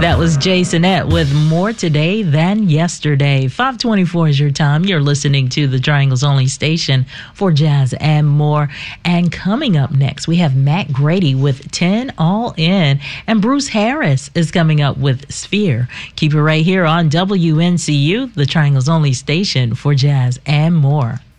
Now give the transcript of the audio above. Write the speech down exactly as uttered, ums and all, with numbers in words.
That was Jasonette with More Today Than Yesterday. five twenty-four is your time. You're listening to the Triangle's only station for jazz and more. And coming up next, we have Matt Grady with ten All In. And Bruce Harris is coming up with Sphere. Keep it right here on W N C U, the Triangle's only station for jazz and more.